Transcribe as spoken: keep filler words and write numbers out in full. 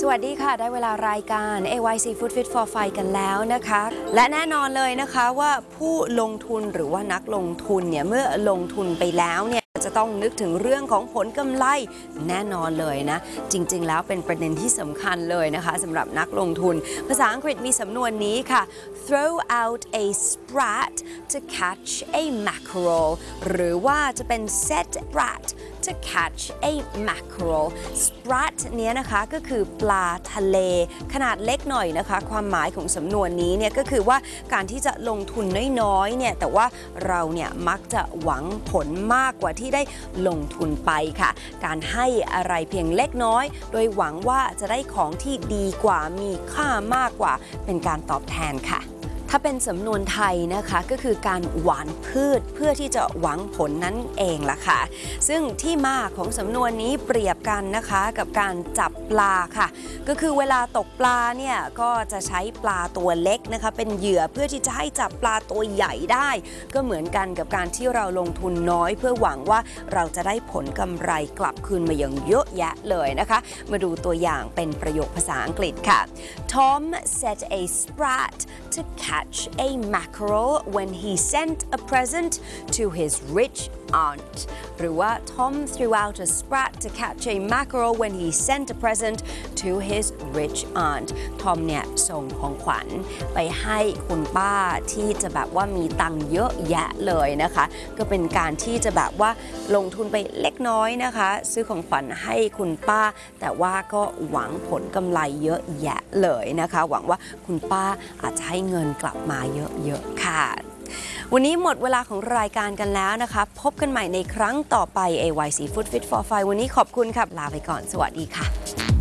สวัสดีค่ะได้เวลารายการ เอ วาย ซี Food Fit for Five กันแล้วนะคะและแน่นอนเลยนะคะว่าผู้ลงทุนหรือว่านักลงทุนเนี่ยเมื่อลงทุนไปแล้วเนี่ยจะต้องนึกถึงเรื่องของผลกำไรแน่นอนเลยนะจริงๆแล้วเป็นประเด็นที่สำคัญเลยนะคะสำหรับนักลงทุนภาษาอังกฤษมีสำนวนนี้ค่ะ throw out a sprat to catch a mackerel หรือว่าจะเป็น set sprat to catch a mackerel sprat เนี้ยนะคะก็คือปลาทะเลขนาดเล็กหน่อยนะคะความหมายของสำนวนนี้เนี่ยก็คือว่าการที่จะลงทุนน้อยๆเนี่ยแต่ว่าเราเนี่ยมักจะหวังผลมากกว่าที่ได้ลงทุนไปค่ะการให้อะไรเพียงเล็กน้อยโดยหวังว่าจะได้ของที่ดีกว่ามีค่ามากกว่าเป็นการตอบแทนค่ะถ้าเป็นสำนวนไทยนะคะก็คือการหว่านพืชเพื่อที่จะหวังผลนั้นเองล่ะค่ะซึ่งที่มาของสำนวนนี้เปรียบกันนะคะกับการจับปลาค่ะก็คือเวลาตกปลาเนี่ยก็จะใช้ปลาตัวเล็กนะคะเป็นเหยื่อเพื่อที่จะให้จับปลาตัวใหญ่ได้ก็เหมือนกันกับการที่เราลงทุนน้อยเพื่อหวังว่าเราจะได้ผลกำไรกลับคืนมาอย่างเยอะแยะเลยนะคะมาดูตัวอย่างเป็นประโยคภาษาอังกฤษค่ะ Tom set a sprat to catch a mackerel when he sent a present to his rich aunt หรือว่า Tom threw out a sprat to catch a mackerel when he sent a present to his rich aunt Tom เนี่ยส่งของขวัญไปให้คุณป้าที่จะแบบว่ามีตังค์เยอะแยะเลยนะคะก็เป็นการที่จะแบบว่าลงทุนไปเล็กน้อยนะคะซื้อของขวัญให้คุณป้าแต่ว่าก็หวังผลกำไรเยอะแยะเลยนะคะหวังว่าคุณป้าอาจจะให้เงินกลับมาเยอะๆค่ะวันนี้หมดเวลาของรายการกันแล้วนะคะพบกันใหม่ในครั้งต่อไป เอ วาย ซี Food Fit for Five วันนี้ขอบคุณค่ะลาไปก่อนสวัสดีค่ะ